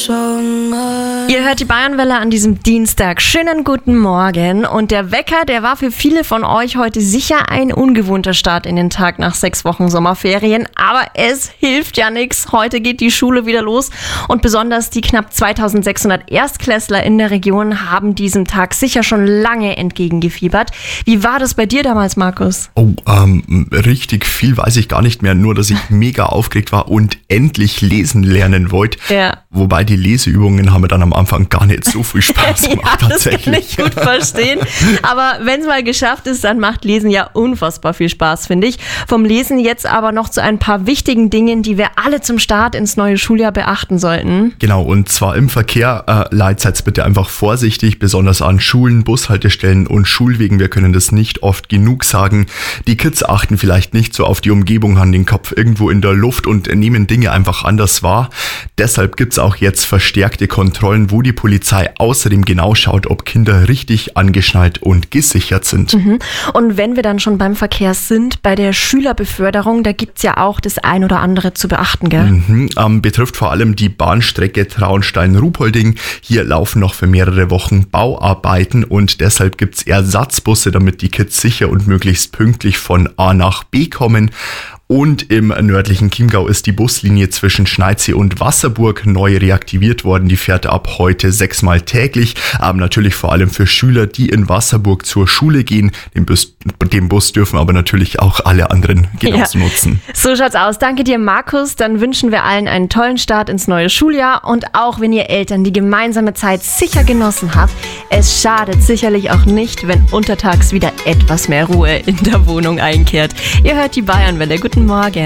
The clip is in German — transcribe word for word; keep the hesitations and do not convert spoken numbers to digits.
Ihr hört die Bayernwelle an diesem Dienstag. Schönen guten Morgen. Und der Wecker, der war für viele von euch heute sicher ein ungewohnter Start in den Tag nach sechs Wochen Sommerferien. Aber es hilft ja nichts. Heute geht die Schule wieder los. Und besonders die knapp zweitausendsechshundert Erstklässler in der Region haben diesem Tag sicher schon lange entgegengefiebert. Wie war das bei dir damals, Markus? Oh, ähm, richtig viel weiß ich gar nicht mehr. Nur, dass ich mega aufgeregt war und endlich lesen lernen wollte. Ja. Wobei die Leseübungen haben mir dann am Anfang gar nicht so viel Spaß gemacht, ja, tatsächlich. Das kann ich gut verstehen. Aber wenn es mal geschafft ist, dann macht Lesen ja unfassbar viel Spaß, finde ich. Vom Lesen jetzt aber noch zu ein paar wichtigen Dingen, die wir alle zum Start ins neue Schuljahr beachten sollten. Genau, und zwar im Verkehr. Äh, Leitseid bitte einfach vorsichtig, besonders an Schulen, Bushaltestellen und Schulwegen. Wir können das nicht oft genug sagen. Die Kids achten vielleicht nicht so auf die Umgebung, haben den Kopf irgendwo in der Luft und nehmen Dinge einfach anders wahr. Deshalb gibt es auch jetzt verstärkte Kontrollen, wo die Polizei außerdem genau schaut, ob Kinder richtig angeschnallt und gesichert sind. Mhm. Und wenn wir dann schon beim Verkehr sind, bei der Schülerbeförderung, da gibt es ja auch das ein oder andere zu beachten, gell? Mhm, ähm, betrifft vor allem die Bahnstrecke Traunstein-Ruhpolding. Hier laufen noch für mehrere Wochen Bauarbeiten und deshalb gibt es Ersatzbusse, damit die Kids sicher und möglichst pünktlich von A nach B kommen. Und im nördlichen Chiemgau ist die Buslinie zwischen Schneidsee und Wasserburg neu reaktiviert worden. Die fährt ab heute sechsmal täglich, aber natürlich vor allem für Schüler, die in Wasserburg zur Schule gehen. Den Bus, den Bus dürfen aber natürlich auch alle anderen Genossen ja. nutzen. So schaut's aus. Danke dir, Markus. Dann wünschen wir allen einen tollen Start ins neue Schuljahr. Und auch wenn ihr Eltern die gemeinsame Zeit sicher genossen habt, es schadet sicherlich auch nicht, wenn untertags wieder etwas mehr Ruhe in der Wohnung einkehrt. Ihr hört die Bayernwelle. Guten Morgen.